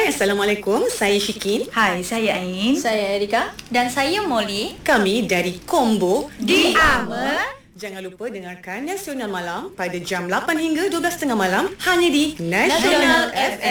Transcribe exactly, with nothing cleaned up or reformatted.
Hai, Assalamualaikum. Saya Syikin. Hai, saya Ain. Saya Erika. Dan saya Molly. Kami dari Combo Di Ama. Jangan lupa dengarkan Nasional Malam pada jam lapan hingga dua belas tiga puluh malam hanya di Nasional Nasional F M.